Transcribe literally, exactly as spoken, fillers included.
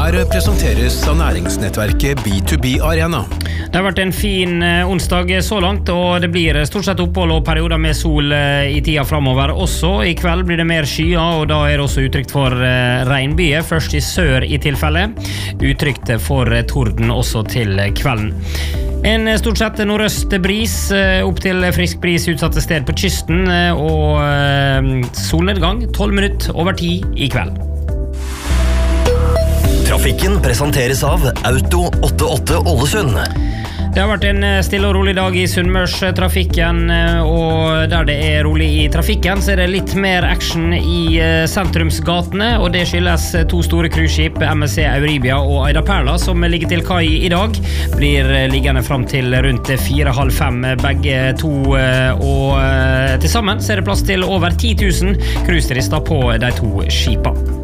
Her presenteres av næringsnettverket B to B Arena. Det har vært en fin onsdag så langt, og det blir stort sett opphold og perioder med sol i tida fremover også. I kveld blir det mer skyer, og da er det også utrygt for regnbyger, først i sør i tilfelle. Utrygt for torden også til kvelden. En stort sett nordøst bris, opp til frisk bris utsatte sted på kysten, og solnedgang tolv minutter over ti i kveld. Trafikken presenteres av Auto åttiåtte Ålesund. Det har vært en stille og rolig dag i Sunnmørstrafikken, og der det er rolig i trafikken, så er det litt mer action i sentrumsgatene, og det skyldes to store cruiseskip, M S C Euribia og Aida Perla, som ligger til kai i dag. Blir liggende frem til rundt fire halv fem begge to, og til sammen så er det plass til over ti tusen cruiseturister på de to skipene.